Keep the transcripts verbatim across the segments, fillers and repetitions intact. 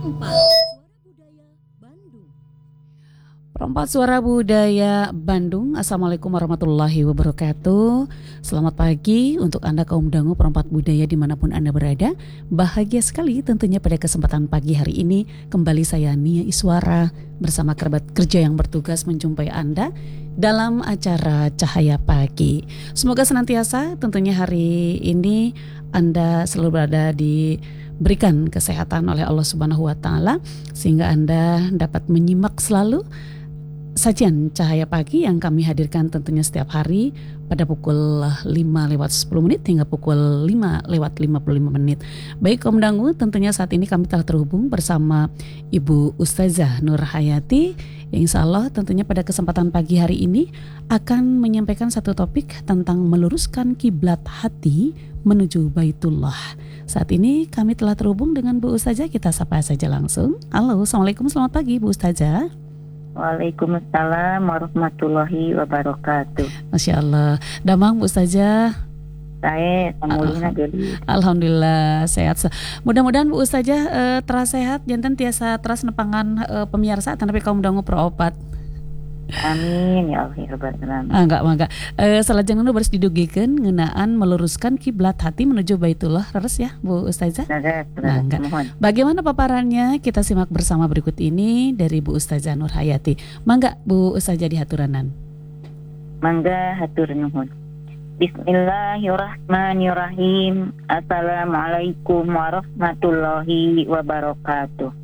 Perempat Suara Budaya Bandung. Assalamualaikum warahmatullahi wabarakatuh. Selamat pagi untuk Anda kaum dangu perempat budaya dimanapun Anda berada. Bahagia sekali tentunya pada kesempatan pagi hari ini kembali saya Nia Iswara bersama kerabat kerja yang bertugas menjumpai Anda dalam acara Cahaya Pagi. Semoga senantiasa tentunya hari ini Anda selalu berada di berikan kesehatan oleh Allah Subhanahu wa taala sehingga Anda dapat menyimak selalu sajian Cahaya Pagi yang kami hadirkan tentunya setiap hari pada pukul lima lewat sepuluh menit hingga pukul lima lewat lima puluh lima menit. Baik kaum dangu, tentunya saat ini kami telah terhubung bersama Ibu Ustazah Nur Hayati yang insya Allah tentunya pada kesempatan pagi hari ini akan menyampaikan satu topik tentang meluruskan kiblat hati menuju Baitullah. Saat ini kami telah terhubung dengan Bu Ustazah, kita sapa saja langsung. Halo, Assalamualaikum, selamat pagi Bu Ustazah. Waalaikumsalam warahmatullahi wabarakatuh. Masya Allah. Damang Bu Ustazah. Saya semulina jadi. Alhamdulillah sehat. Mudah-mudahan Bu Ustazah uh, terasa sehat janten tiasa teras nepangan uh, pemirsa tanpa kaum dangu peropat. Amin ya Allah ya Rabbal alamin. Ah, enggak mangga. Eh salajengna baris didugikeun ngeunaan meluruskan kiblat hati menuju Baitullah. Leres ya Bu Ustazah? Leres, Nah, mohon. bagaimana paparannya? Kita simak bersama berikut ini dari Bu Ustazah Nur Hayati. Mangga Bu Ustazah di haturanan. Mangga hatur nuhun. Bismillahirrahmanirrahim. Assalamualaikum warahmatullahi wabarakatuh.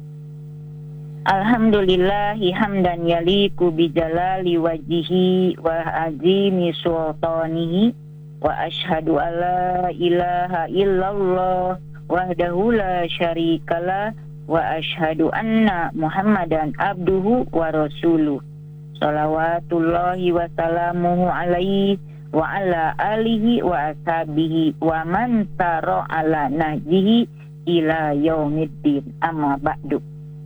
Alhamdulillahi hamdan yaliku bijalali wajihi wa azimi sultanihi wa ashhadu alla ilaha illallah wahdahu la syarikalah wa ashhadu anna muhammadan abduhu wa rasuluh salawatullahi wa salamuhu alaihi wa ala alihi wa ashabihi wa man taro ala nahjihi ila yaumiddin amma ba'du.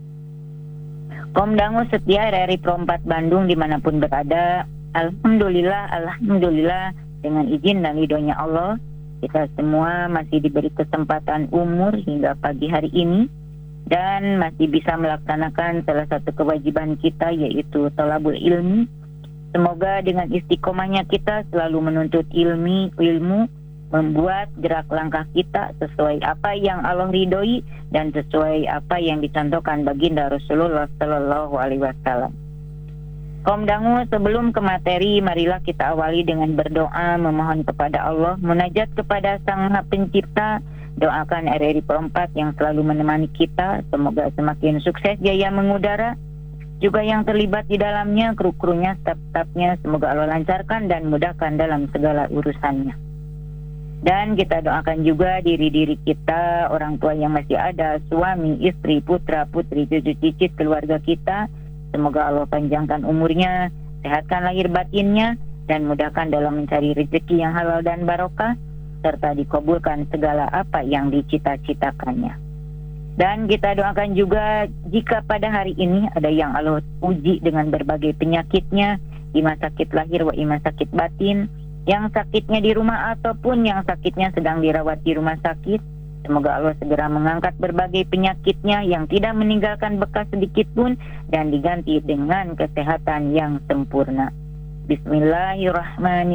Kaum dangu setia R R I Pro empat Bandung dimanapun berada, Alhamdulillah, Alhamdulillah dengan izin dan ridhonya Allah, kita semua masih diberi kesempatan umur hingga pagi hari ini dan masih bisa melaksanakan salah satu kewajiban kita yaitu thalabul ilmi. Semoga dengan istiqomahnya kita selalu menuntut ilmi, ilmu, membuat gerak langkah kita sesuai apa yang Allah ridhoi dan sesuai apa yang dicontohkan baginda Rasulullah Sallallahu Alaihi Wasallam. Kaum dangu, sebelum ke materi, marilah kita awali dengan berdoa memohon kepada Allah, munajat kepada Sang Maha Pencipta. Doakan R R I Pro empat yang selalu menemani kita, semoga semakin sukses jaya mengudara. Juga yang terlibat di dalamnya, kru-krunya, staf-stafnya, semoga Allah lancarkan dan mudahkan dalam segala urusannya. Dan kita doakan juga diri-diri kita, orang tua yang masih ada, suami, istri, putra, putri, cucu, cicit, keluarga kita. Semoga Allah panjangkan umurnya, sehatkan lahir batinnya, dan mudahkan dalam mencari rezeki yang halal dan barokah, serta dikabulkan segala apa yang dicita-citakannya. Dan kita doakan juga jika pada hari ini ada yang Allah uji dengan berbagai penyakitnya, ima sakit lahir wa ima sakit batin, yang sakitnya di rumah ataupun yang sakitnya sedang dirawat di rumah sakit, semoga Allah segera mengangkat berbagai penyakitnya yang tidak meninggalkan bekas sedikit pun dan diganti dengan kesehatan yang sempurna. Bismillahirrahmanirrahim.